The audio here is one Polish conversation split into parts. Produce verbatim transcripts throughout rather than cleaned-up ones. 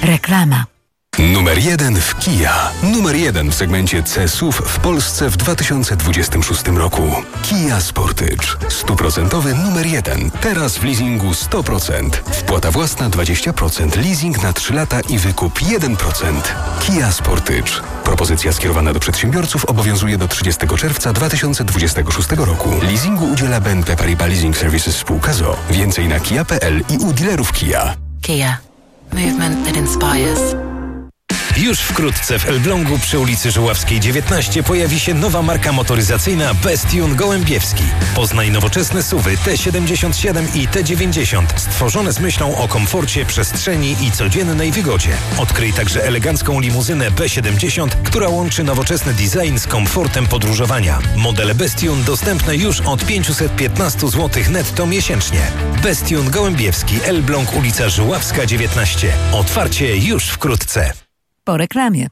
Reklama. Numer jeden w Kia. Numer jeden w segmencie C S U V w Polsce w dwa tysiące dwudziestym szóstym roku. Kia Sportage. Stuprocentowy numer jeden. Teraz w leasingu sto procent. Wpłata własna dwadzieścia procent. Leasing na trzy lata i wykup jeden procent. Kia Sportage. Propozycja skierowana do przedsiębiorców obowiązuje do trzydziestego czerwca dwa tysiące dwudziestego szóstego roku. Leasingu udziela B N P Paribas Leasing Services spółka z o o. Więcej na kia kropka p l i u dealerów Kia. Kia. Movement that inspires. Już wkrótce w Elblągu przy ulicy Żuławskiej dziewiętnaście pojawi się nowa marka motoryzacyjna Bestune Gołębiewski. Poznaj nowoczesne suwy T siedemdziesiąt siedem i T dziewięćdziesiąt, stworzone z myślą o komforcie, przestrzeni i codziennej wygodzie. Odkryj także elegancką limuzynę B siedemdziesiąt, która łączy nowoczesny design z komfortem podróżowania. Modele Bestune dostępne już od pięćset piętnaście złotych netto miesięcznie. Bestune Gołębiewski, Elbląg, ulica Żuławska dziewiętnaście. Otwarcie już wkrótce. Po reklamie.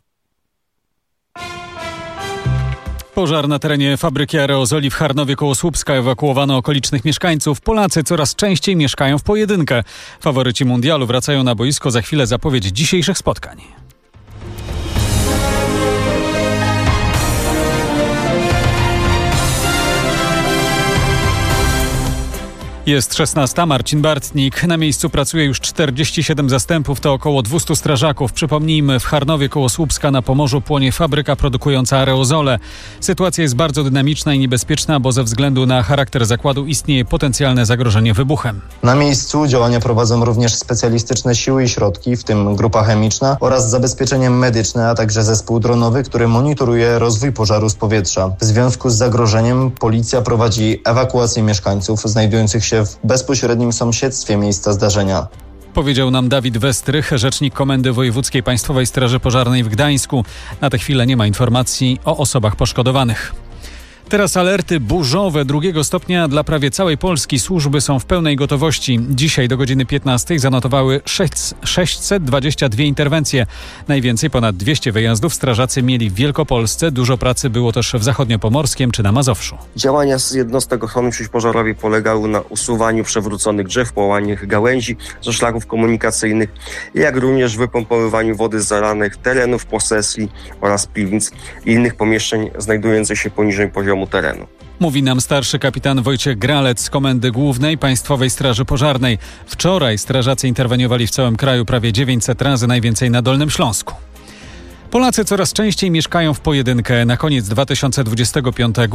Pożar na terenie fabryki aerozoli w Charnowie koło Słupska. Ewakuowano okolicznych mieszkańców. Polacy coraz częściej mieszkają w pojedynkę. Faworyci mundialu wracają na boisko. Za chwilę zapowiedź dzisiejszych spotkań. Jest szesnasta. Marcin Bartnik. Na miejscu pracuje już czterdzieści siedem zastępów, to około dwieście strażaków. Przypomnijmy, w Charnowie koło Słupska na Pomorzu płonie fabryka produkująca aerozole. Sytuacja jest bardzo dynamiczna i niebezpieczna, bo ze względu na charakter zakładu istnieje potencjalne zagrożenie wybuchem. Na miejscu działania prowadzą również specjalistyczne siły i środki, w tym grupa chemiczna oraz zabezpieczenie medyczne, a także zespół dronowy, który monitoruje rozwój pożaru z powietrza. W związku z zagrożeniem policja prowadzi ewakuację mieszkańców znajdujących się w bezpośrednim sąsiedztwie miejsca zdarzenia. Powiedział nam Dawid Westrych, rzecznik Komendy Wojewódzkiej Państwowej Straży Pożarnej w Gdańsku. Na tę chwilę nie ma informacji o osobach poszkodowanych. Teraz alerty burzowe drugiego stopnia dla prawie całej Polski. Służby są w pełnej gotowości. Dzisiaj do godziny piętnastej zanotowały sześćset dwadzieścia dwie interwencje. Najwięcej, ponad dwieście wyjazdów, strażacy mieli w Wielkopolsce. Dużo pracy było też w Zachodniopomorskiem czy na Mazowszu. Działania z jednostek ochrony przeciwpożarowej polegały na usuwaniu przewróconych drzew, połamaniu gałęzi ze szlaków komunikacyjnych, jak również wypompowywaniu wody z zalanych terenów posesji oraz piwnic i innych pomieszczeń znajdujących się poniżej poziomu terenu. Mówi nam starszy kapitan Wojciech Gralec z Komendy Głównej Państwowej Straży Pożarnej. Wczoraj strażacy interweniowali w całym kraju prawie dziewięćset razy, najwięcej na Dolnym Śląsku. Polacy coraz częściej mieszkają w pojedynkę. Na koniec dwa tysiące dwudziestego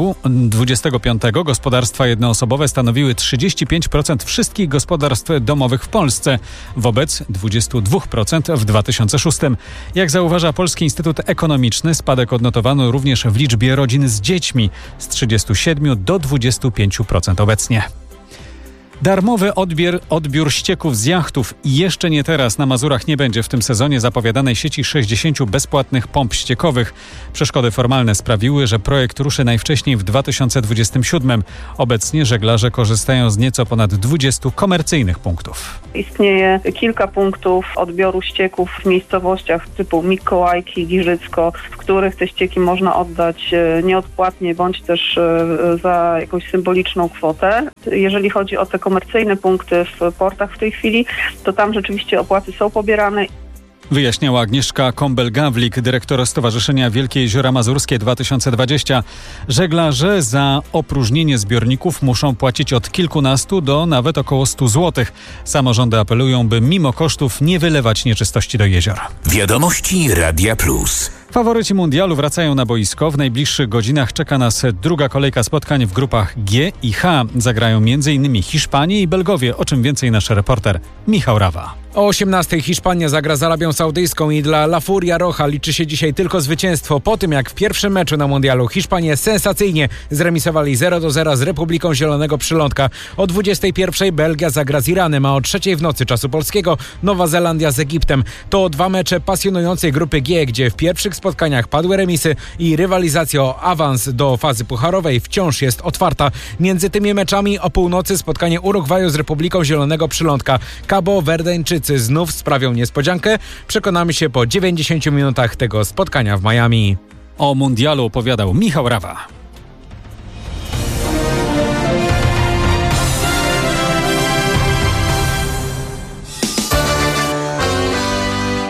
piątego gospodarstwa jednoosobowe stanowiły trzydzieści pięć procent wszystkich gospodarstw domowych w Polsce, wobec dwadzieścia dwa procent w dwa tysiące szóstym. Jak zauważa Polski Instytut Ekonomiczny, spadek odnotowano również w liczbie rodzin z dziećmi z trzydziestu siedmiu do dwudziestu pięciu procent obecnie. Darmowy odbiór, odbiór ścieków z jachtów i jeszcze nie teraz. Na Mazurach nie będzie w tym sezonie zapowiadanej sieci sześćdziesięciu bezpłatnych pomp ściekowych. Przeszkody formalne sprawiły, że projekt ruszy najwcześniej w dwa tysiące dwudziestym siódmym. Obecnie żeglarze korzystają z nieco ponad dwudziestu komercyjnych punktów. Istnieje kilka punktów odbioru ścieków w miejscowościach typu Mikołajki, Giżycko, w których te ścieki można oddać nieodpłatnie bądź też za jakąś symboliczną kwotę. Jeżeli chodzi o te komercyjne punkty w portach w tej chwili, to tam rzeczywiście opłaty są pobierane. Wyjaśniała Agnieszka Kąbel-Gawlik, dyrektor Stowarzyszenia Wielkie Jeziora Mazurskie dwa tysiące dwadzieścia. Żeglarze za opróżnienie zbiorników muszą płacić od kilkunastu do nawet około stu złotych. Samorządy apelują, by mimo kosztów nie wylewać nieczystości do jezior. Wiadomości Radia Plus. Faworyci mundialu wracają na boisko. W najbliższych godzinach czeka nas druga kolejka spotkań w grupach G i H. Zagrają m.in. Hiszpanie i Belgowie, o czym więcej nasz reporter Michał Rawa. O osiemnastej Hiszpania zagra z Arabią Saudyjską i dla La Furia Roja liczy się dzisiaj tylko zwycięstwo po tym, jak w pierwszym meczu na mundialu Hiszpanie sensacyjnie zremisowali zero do zera z Republiką Zielonego Przylądka. O dwudziestej pierwszej Belgia zagra z Iranem, a o trzeciej w nocy czasu polskiego Nowa Zelandia z Egiptem. To dwa mecze pasjonującej grupy G, gdzie w pierwszych spotkaniach padły remisy i rywalizacja o awans do fazy pucharowej wciąż jest otwarta. Między tymi meczami o północy spotkanie Urugwaju z Republiką Zielonego Przylądka. Cabo Verdeńczycy znów sprawią niespodziankę. Przekonamy się po dziewięćdziesięciu minutach tego spotkania w Miami. O mundialu opowiadał Michał Rawa.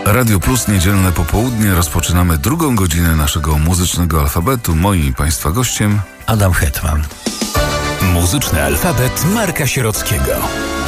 Radio Plus niedzielne popołudnie. Rozpoczynamy drugą godzinę naszego muzycznego alfabetu. Moim i Państwa gościem Adam Hetman. Muzyczny alfabet Marka Sierockiego.